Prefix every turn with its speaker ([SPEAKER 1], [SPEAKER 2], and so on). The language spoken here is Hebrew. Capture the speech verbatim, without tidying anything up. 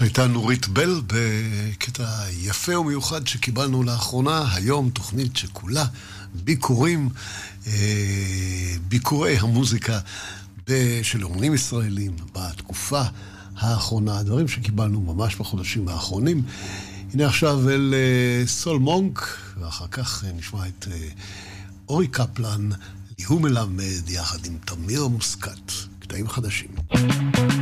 [SPEAKER 1] הייתה נורית בל בקטע יפה ומיוחד שקיבלנו לאחרונה, היום תוכנית שכולה ביקורים, ביקורי המוזיקה של אומנים ישראלים בתקופה האחרונה, דברים שקיבלנו ממש בחודשים האחרונים. הנה עכשיו אל סול מונק, ואחר כך נשמע את אורי קפלן, ליהו מלמד יחד עם תמיר מוסקת, קטעים חדשים.